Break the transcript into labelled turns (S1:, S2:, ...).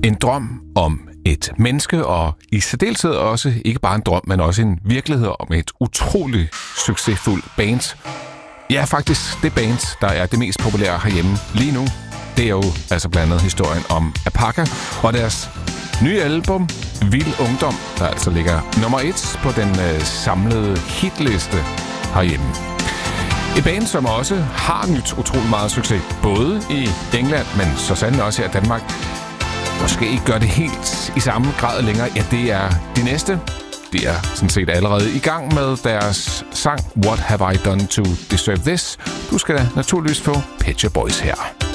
S1: En drøm om et menneske, og i særdeleshed også ikke bare en drøm, men også en virkelighed om et utroligt succesfuldt band. Ja, faktisk det band, der er det mest populære herhjemme lige nu. Det er jo altså blandt andet historien om Apaka og deres nye album Vild Ungdom, der altså ligger nummer 1 på den samlede hitliste herhjemme. Et band, som også har nyt utrolig meget succes, både i England, men så sandelig også her i Danmark. Måske ikke gør det helt i samme grad længere. Ja, det er de næste. De er sådan set allerede i gang med deres sang What Have I Done To Deserve This? Du skal naturligvis få Pet Shop Boys her.